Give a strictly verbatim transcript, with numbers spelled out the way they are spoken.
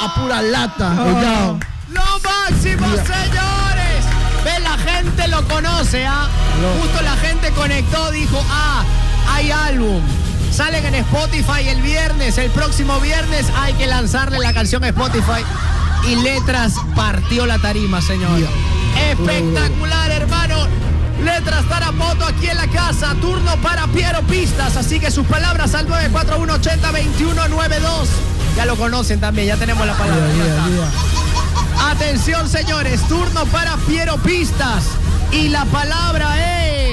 a pura lata. Oh. Lo máximo, señores. Ve, la gente lo conoce, ¿ah? ¿eh? Justo la gente conectó, dijo, ah, hay álbum. Salen en Spotify el viernes, el próximo viernes hay que lanzarle la canción a Spotify. Y Letras partió la tarima, señor. Yeah. Espectacular, hermano. Letras Tarapoto aquí en la casa. Turno para Piero Pistas. Así que sus palabras al nueve cuatro uno, ocho cero, dos uno nueve dos. Ya lo conocen también, ya tenemos la palabra. Yeah, yeah, yeah. Atención, señores. Turno para Piero Pistas. Y la palabra es...